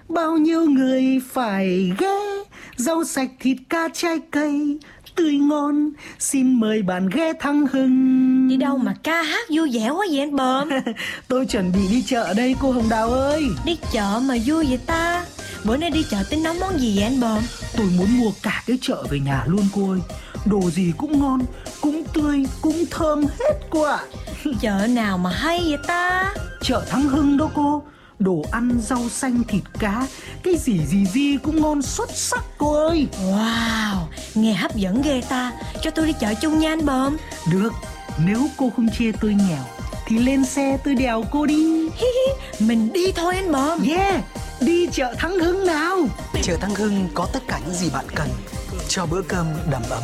Bao nhiêu người phải ghé, rau sạch thịt cá trái cây tươi ngon, xin mời bạn ghé Thắng Hưng. Đi đâu mà ca hát vui vẻ quá vậy anh Bờm? Tôi chuẩn bị đi chợ đây cô Hồng Đào ơi. Đi chợ mà vui vậy ta? Bữa nay đi chợ tính nấu món gì vậy anh Bờm? Tôi muốn mua cả cái chợ về nhà luôn cô ơi. Đồ gì cũng ngon, cũng tươi, cũng thơm hết cô ạ. Chợ nào mà hay vậy ta? Chợ Thắng Hưng đó cô. Đồ ăn, rau xanh, thịt cá, cái gì cũng ngon xuất sắc cô ơi. Wow, nghe hấp dẫn ghê ta. Cho tôi đi chợ chung nha anh Bờm. Được, nếu cô không chê tôi nghèo thì lên xe tôi đèo cô đi. Mình đi thôi anh Bờm. Yeah, đi chợ Thắng Hưng nào. Chợ Thắng Hưng có tất cả những gì bạn cần cho bữa cơm đầm ấm.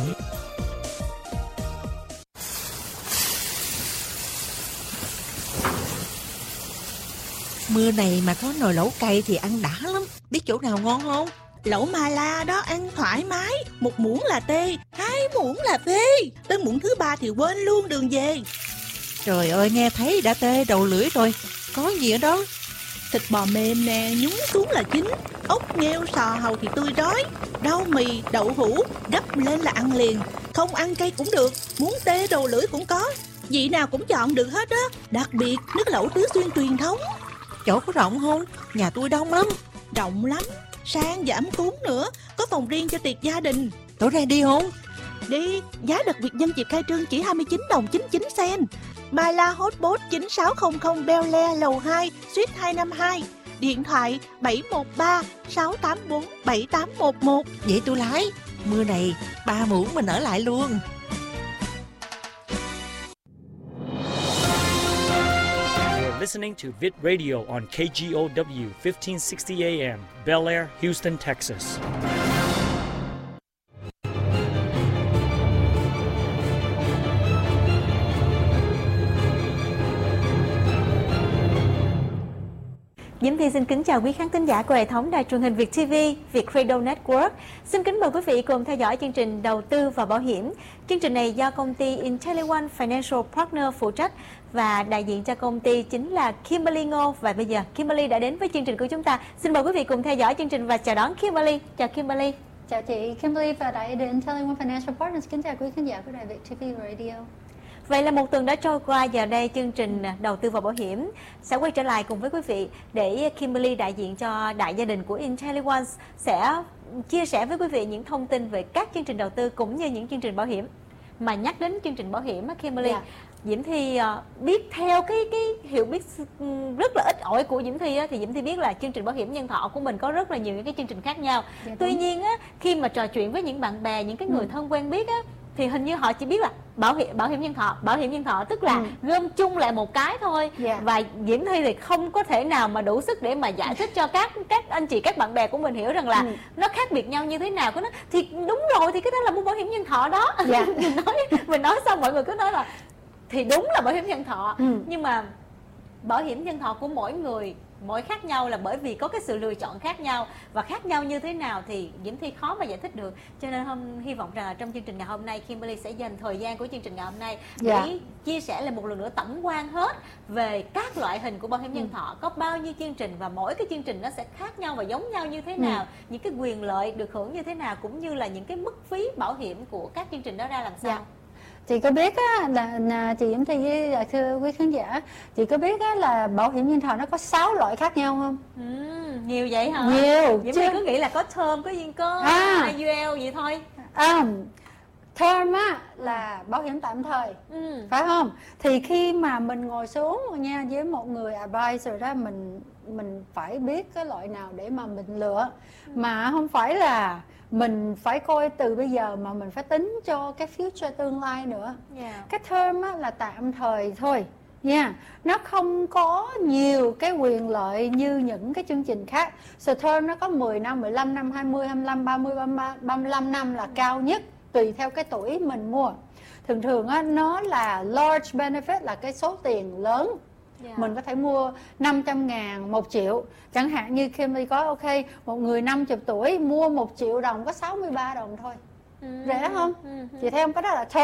Mưa này mà có nồi lẩu cay thì ăn đã lắm. Biết chỗ nào ngon không? Lẩu Mala đó ăn thoải mái. 1 muỗng là tê, 2 muỗng là phê. Tới muỗng thứ 3 thì quên luôn đường về. Trời ơi, nghe thấy đã tê đầu lưỡi rồi. Có gì ở đó? Thịt bò mềm nè, nhúng xuống là chín. Ốc nghêu sò hàu thì tươi rói. Rau mì, đậu hũ, gấp lên là ăn liền. Không ăn cay cũng được, muốn tê đầu lưỡi cũng có. Vị nào cũng chọn được hết á. Đặc biệt nước lẩu Tứ Xuyên truyền thống. Chỗ có rộng không? Nhà tôi đông lắm. Rộng lắm, sang và ấm cúng nữa. Có phòng riêng cho tiệc gia đình. Tối nay đi không? Đi, giá đặc biệt nhân dịp khai trương chỉ 29 đồng 99 sen. Mala Hotpot 9600 Bel Air lầu 2, suite 252. Điện thoại 713 684 7811. Vậy tôi lái. Mưa này 3 muỗng mình ở lại luôn. Listening to Vit Radio on KGOW 1560 AM, Bel Air, Houston, Texas. Diễm Thi xin kính chào quý khán thính giả của hệ thống đài truyền hình Việt TV, Việt Radio Network. Xin kính mời quý vị cùng theo dõi chương trình đầu tư và bảo hiểm. Chương trình này do công ty IntelliOne Financial Partner phụ trách và đại diện cho công ty chính là Kimberly Ngô. Và bây giờ Kimberly đã đến với chương trình của chúng ta. Xin mời quý vị cùng theo dõi chương trình và chào đón Kimberly. Chào Kimberly. Chào chị Kimberly và đại diện IntelliOne Financial Partners. Kính chào quý khán giả của đài Việt TV Radio. Vậy là một tuần đã trôi qua, giờ đây chương trình đầu tư và bảo hiểm sẽ quay trở lại cùng với quý vị để Kimberly đại diện cho đại gia đình của IntelliOne sẽ chia sẻ với quý vị những thông tin về các chương trình đầu tư cũng như những chương trình bảo hiểm. Mà nhắc đến chương trình bảo hiểm Kimberly, Diễm Thi biết theo cái hiểu biết rất là ít ỏi của Diễm Thi thì Diễm Thi biết là chương trình bảo hiểm nhân thọ của mình có rất là nhiều những cái chương trình khác nhau. Tuy nhiên khi mà trò chuyện với những bạn bè, những cái người thân quen biết thì hình như họ chỉ biết là bảo hiểm nhân thọ tức là gom chung lại một cái thôi. Và Diễm Thi thì không có thể nào mà đủ sức để mà giải thích cho các anh chị, các bạn bè của mình hiểu rằng là nó khác biệt nhau như thế nào. Nó thì đúng rồi, thì cái đó là mua bảo hiểm nhân thọ đó. mình nói xong mọi người cứ nói là thì đúng là bảo hiểm nhân thọ, nhưng mà bảo hiểm nhân thọ của mỗi người mỗi khác nhau là bởi vì có cái sự lựa chọn khác nhau, và khác nhau như thế nào thì Diễm Thi khó mà giải thích được. Cho nên hy vọng rằng trong chương trình ngày hôm nay Kimberly sẽ dành thời gian của chương trình ngày hôm nay để chia sẻ lại một lần nữa tổng quan hết về các loại hình của bảo hiểm nhân thọ, có bao nhiêu chương trình và mỗi cái chương trình nó sẽ khác nhau và giống nhau như thế nào, những cái quyền lợi được hưởng như thế nào, cũng như là những cái mức phí bảo hiểm của các chương trình đó ra làm sao. Chị có biết là chị Diễm Thi với thưa quý khán giả, chị có biết là bảo hiểm nhân thọ nó có 6 loại khác nhau không? Nhiều vậy hả? Nhiều. Diễm Thi cứ nghĩ là có term, có IUL vậy thôi. Term là bảo hiểm tạm thời, phải không? Thì khi mà mình ngồi xuống nha với một người advisor đó, mình phải biết cái loại nào để mà mình lựa, mà không phải là mình phải coi từ bây giờ mà mình phải tính cho cái future tương lai nữa. Cái term là tạm thời thôi nha, nó không có nhiều cái quyền lợi như những cái chương trình khác. Term nó có 10 năm, 15 năm, 20, 25, 30, 35 năm là cao nhất, tùy theo cái tuổi mình mua. Thường nó là large benefit, là cái số tiền lớn. Mình có thể mua 500.000, 1 triệu. Chẳng hạn như Kimberly có một người 50 tuổi mua 1 triệu đồng có 63 đồng thôi. Rẻ không? Chị thấy không? Có đó là